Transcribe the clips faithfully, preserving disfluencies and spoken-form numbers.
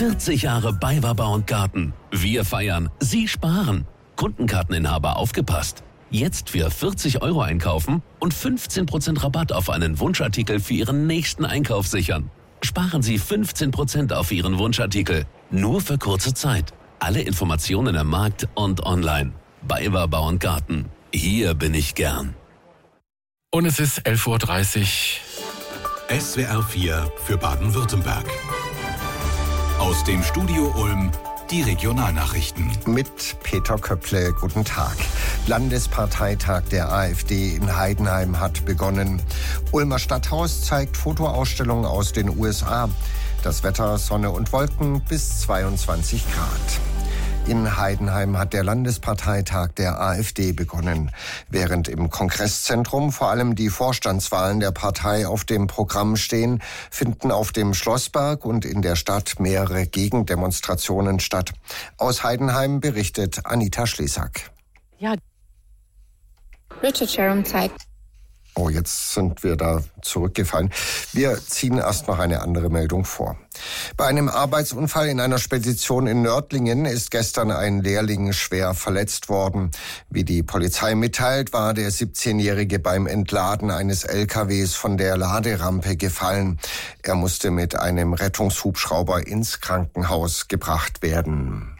vierzig Jahre BayWa Bau und Garten. Wir feiern, Sie sparen. Kundenkarteninhaber aufgepasst. Jetzt für vierzig Euro einkaufen und fünfzehn Prozent Rabatt auf einen Wunschartikel für Ihren nächsten Einkauf sichern. Sparen Sie fünfzehn Prozent auf Ihren Wunschartikel. Nur für kurze Zeit. Alle Informationen im Markt und online. BayWa Bau und Garten. Hier bin ich gern. Und es ist elf Uhr dreißig. S W R vier für Baden-Württemberg. Aus dem Studio Ulm die Regionalnachrichten. Mit Peter Köpple, guten Tag. Landesparteitag der AfD in Heidenheim hat begonnen. Ulmer Stadthaus zeigt Fotoausstellungen aus den U S A. Das Wetter, Sonne und Wolken bis zweiundzwanzig Grad. In Heidenheim hat der Landesparteitag der AfD begonnen. Während im Kongresszentrum vor allem die Vorstandswahlen der Partei auf dem Programm stehen, finden auf dem Schlossberg und in der Stadt mehrere Gegendemonstrationen statt. Aus Heidenheim berichtet Anita Schlesak. Ja, Richard Sharon zeigt. Oh, jetzt sind wir da zurückgefallen. Wir ziehen erst noch eine andere Meldung vor. Bei einem Arbeitsunfall in einer Spedition in Nördlingen ist gestern ein Lehrling schwer verletzt worden. Wie die Polizei mitteilt, war der siebzehnjährige beim Entladen eines L K Ws von der Laderampe gefallen. Er musste mit einem Rettungshubschrauber ins Krankenhaus gebracht werden.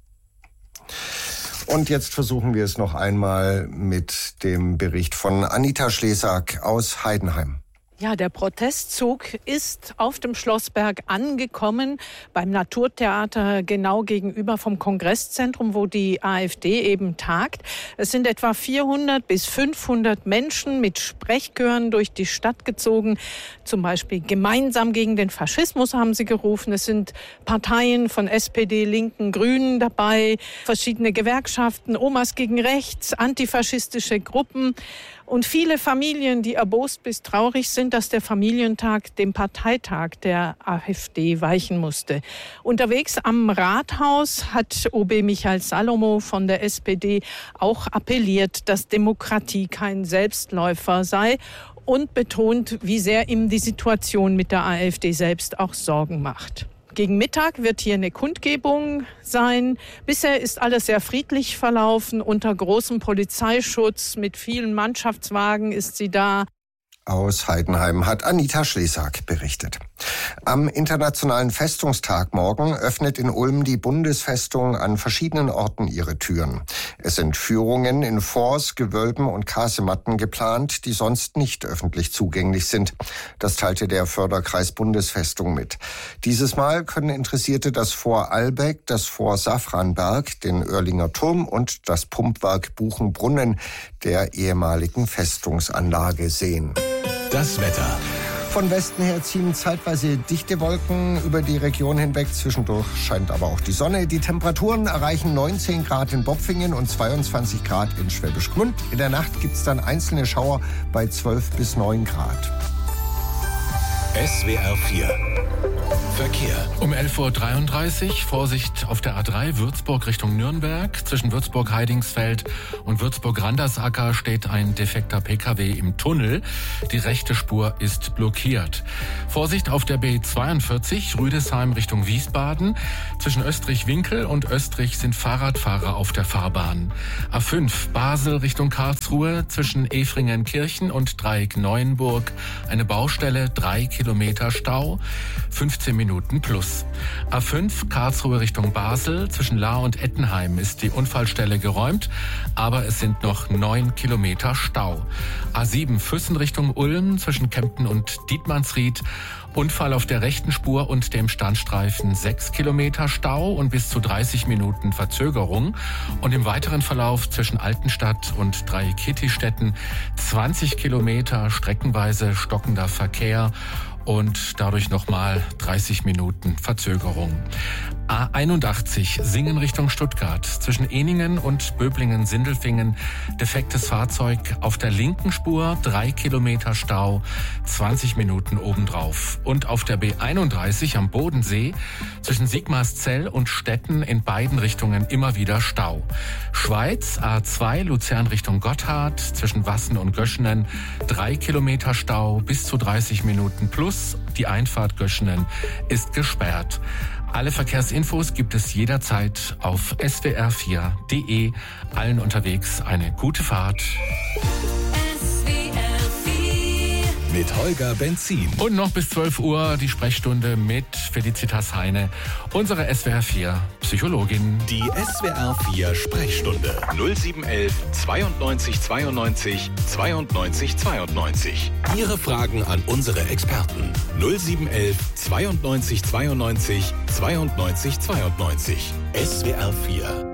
Und jetzt versuchen wir es noch einmal mit dem Bericht von Anita Schlesak aus Heidenheim. Ja, der Protestzug ist auf dem Schlossberg angekommen, beim Naturtheater genau gegenüber vom Kongresszentrum, wo die AfD eben tagt. Es sind etwa vierhundert bis fünfhundert Menschen mit Sprechchören durch die Stadt gezogen. Zum Beispiel gemeinsam gegen den Faschismus haben sie gerufen. Es sind Parteien von S P D, Linken, Grünen dabei, verschiedene Gewerkschaften, Omas gegen Rechts, antifaschistische Gruppen. Und viele Familien, die erbost bis traurig sind, dass der Familientag dem Parteitag der AfD weichen musste. Unterwegs am Rathaus hat O B Michael Salomo von der S P D auch appelliert, dass Demokratie kein Selbstläufer sei und betont, wie sehr ihm die Situation mit der AfD selbst auch Sorgen macht. Gegen Mittag wird hier eine Kundgebung sein. Bisher ist alles sehr friedlich verlaufen. Unter großem Polizeischutz mit vielen Mannschaftswagen ist sie da. Aus Heidenheim hat Anita Schlesak berichtet. Am Internationalen Festungstag morgen öffnet in Ulm die Bundesfestung an verschiedenen Orten ihre Türen. Es sind Führungen in Forts, Gewölben und Kasematten geplant, die sonst nicht öffentlich zugänglich sind. Das teilte der Förderkreis Bundesfestung mit. Dieses Mal können Interessierte das Fort Albeck, das Fort Safranberg, den Oerlinger Turm und das Pumpwerk Buchenbrunnen der ehemaligen Festungsanlage sehen. Das Wetter. Von Westen her ziehen zeitweise dichte Wolken über die Region hinweg. Zwischendurch scheint aber auch die Sonne. Die Temperaturen erreichen neunzehn Grad in Bopfingen und zweiundzwanzig Grad in Schwäbisch Gmünd. In der Nacht gibt es dann einzelne Schauer bei zwölf bis neun Grad. S W R vier Verkehr. Um elf Uhr dreiunddreißig, Vorsicht auf der A drei Würzburg Richtung Nürnberg. Zwischen Würzburg-Heidingsfeld und Würzburg-Randersacker steht ein defekter P K W im Tunnel. Die rechte Spur ist blockiert. Vorsicht auf der B zweiundvierzig Rüdesheim Richtung Wiesbaden. Zwischen Österreich-Winkel und Österreich sind Fahrradfahrer auf der Fahrbahn. A fünf Basel Richtung Karlsruhe. Zwischen Efringen-Kirchen und Dreieck-Neuenburg eine Baustelle, drei Kilometer Stau. fünfzehn Minuten plus. A fünf Karlsruhe Richtung Basel. Zwischen Lahr und Ettenheim ist die Unfallstelle geräumt, aber es sind noch neun Kilometer Stau. A sieben Füssen Richtung Ulm zwischen Kempten und Dietmannsried. Unfall auf der rechten Spur und dem Standstreifen sechs Kilometer Stau und bis zu dreißig Minuten Verzögerung. Und im weiteren Verlauf zwischen Altenstadt und Dreieck-Kittistetten zwanzig Kilometer streckenweise stockender Verkehr und dadurch nochmal dreißig Minuten Verzögerung. A einundachtzig Singen Richtung Stuttgart. Zwischen Eningen und Böblingen-Sindelfingen defektes Fahrzeug auf der linken Spur, drei Kilometer Stau, zwanzig Minuten obendrauf. Und auf der B einunddreißig am Bodensee zwischen Sigmarszell und Stetten in beiden Richtungen immer wieder Stau. Schweiz A zwei Luzern Richtung Gotthard zwischen Wassen und Göschenen drei Kilometer Stau bis zu dreißig Minuten plus. Die Einfahrt Göschenen ist gesperrt. Alle Verkehrsinfos gibt es jederzeit auf s w r vier punkt d e. Allen unterwegs eine gute Fahrt. Mit Holger Benzin. Und noch bis zwölf Uhr die Sprechstunde mit Felicitas Heine, unsere S W R vier Psychologin. Die S W R vier Sprechstunde null sieben elf zweiundneunzig zweiundneunzig zweiundneunzig zweiundneunzig. Ihre Fragen an unsere Experten null sieben elf zweiundneunzig zweiundneunzig zweiundneunzig zweiundneunzig. S W R vier